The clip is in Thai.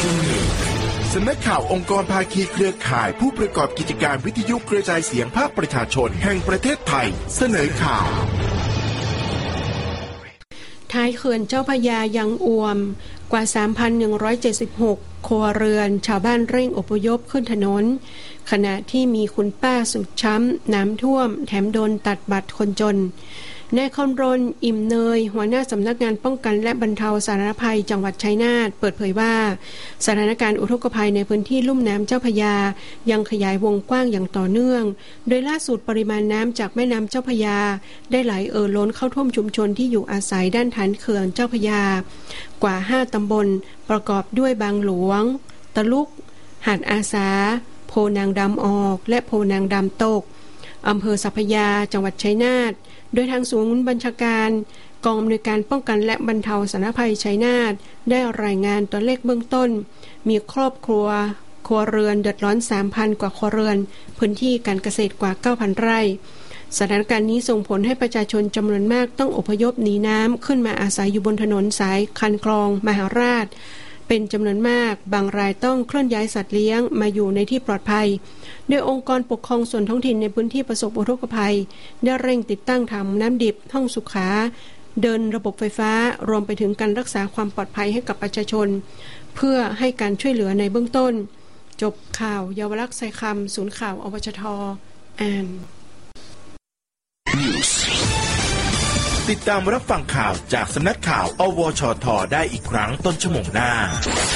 สำนักข่าวองค์กรภาคีเครือข่ายผู้ประกอบกิจการวิทยุกระจายเสียงภาคประชาชนแห่งประเทศไทยเสนอข่าวท้ายเขื่อนเจ้าพระยายังอ่วมกว่า 3,176 ครัวเรือนชาวบ้านเร่งอพยพขึ้นถนนขณะที่มีคุณป้าสุดช้ำน้ำท่วมแถมโดนตัดบัตรคนจนนายคำรณอิ่มเนยหัวหน้าสำนักงานป้องกันและบรรเทาสาธารณภัยจังหวัดชัยนาทเปิดเผยว่าสถานการณ์อุทกภัยในพื้นที่ลุ่มน้ำเจ้าพระยายังขยายวงกว้างอย่างต่อเนื่องโดยล่าสุดปริมาณน้ำจากแม่น้ำเจ้าพระยาได้ไหลล้นเข้าท่วมชุมชนที่อยู่อาศัยด้านฐานเขื่อนเจ้าพระยากว่า5ตำบลประกอบด้วยบางหลวงตะลุกหาดอาสาโพนางดำออกและโพนางดำตกอำเภอสัพพยาจังหวัดชัยนาทโดยทางศูนย์บัญชาการกองอำนวยการป้องกันและบรรเทาสาธารณภัยชัยนาทได้รายงานตัวเลขเบื้องต้นมีครอบครัวเรือนเดือดร้อน 3,000 กว่าครัวเรือนพื้นที่การเกษตรกว่า 9,000 ไร่สถานการณ์นี้ส่งผลให้ประชาชนจำนวนมากต้องอพยพหนีน้ำขึ้นมาอาศัยอยู่บนถนนสายคันคลองมหาราชเป็นจำนวนมากบางรายต้องเคลื่อนย้ายสัตว์เลี้ยงมาอยู่ในที่ปลอดภัยโดยองค์กรปกครองส่วนท้องถิ่นในพื้นที่ประสบอุทกภัยได้เร่งติดตั้งถังน้ำดิบห้องสุขาเดินระบบไฟฟ้ารวมไปถึงการรักษาความปลอดภัยให้กับประชาชนเพื่อให้การช่วยเหลือในเบื้องต้นจบข่าวเยาวลักษณ์ไซคำศูนย์ข่าวอวชท.อ่านติดตามรับฟังข่าวจากสำนักข่าวอวชท.ได้อีกครั้งต้นชั่วโมงหน้า